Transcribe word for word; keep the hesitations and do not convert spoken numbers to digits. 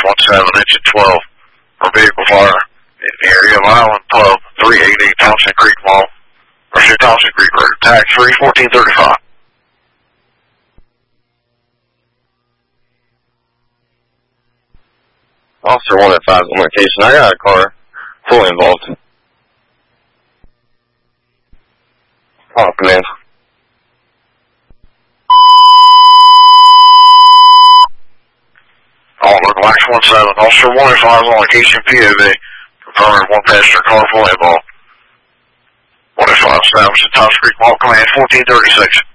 one seven, engine twelve, for vehicle fire in the area of Island Pub, three eighty Thompson Creek Mall, or Thompson Creek Road, tag three, fourteen thirty-five. Officer one oh five is on location. I got a car fully involved. Oh, command. All local Wax one seven, Officer one oh five is on location, P O V, confirming one passenger car fully involved. one oh five established at Thompson Creek Mall, command fourteen thirty-six.